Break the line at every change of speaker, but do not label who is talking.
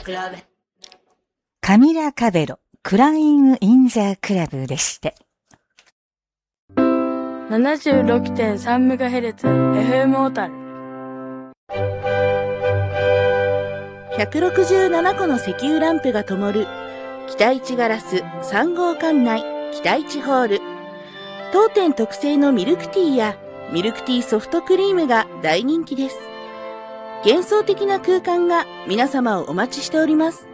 カミラ・カベロ、クライング・イン・ザ・クラブでして。
76.3MHz FM 小樽。
167個の石油ランプが灯る北一ガラス3号館内北一ホール。当店特製のミルクティーやミルクティーソフトクリームが大人気です。幻想的な空間が皆様をお待ちしております。